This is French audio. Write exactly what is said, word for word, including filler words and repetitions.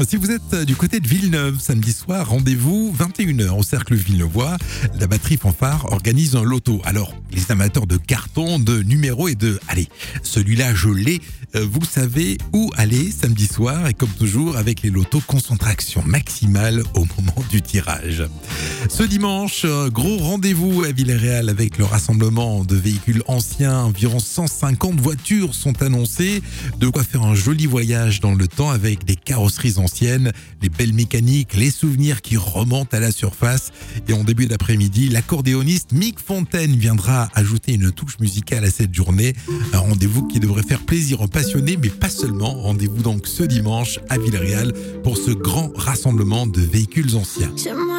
Si vous êtes du côté de Villeneuve, samedi soir, rendez-vous vingt et une heures au Cercle Villeneuvois. La batterie Fanfare organise un loto. Alors, les amateurs de cartons, de numéros et de... Allez, celui-là, je l'ai. Euh, Vous savez où aller samedi soir. Et comme toujours, avec les lotos, concentration maximale au moment du tirage. Ce dimanche, gros rendez-vous à Villeréal avec le rassemblement de véhicules anciens. Environ cent cinquante voitures sont annoncées. De quoi faire un joli voyage dans le temps avec des carrosseries anciennes, les belles mécaniques, les souvenirs qui remontent à la surface. Et en début d'après-midi, l'accordéoniste Mick Fontaine viendra ajouter une touche musicale à cette journée. Un rendez-vous qui devrait faire plaisir aux passionnés, mais pas seulement. Rendez-vous donc ce dimanche à Villeréal pour ce grand rassemblement de véhicules anciens.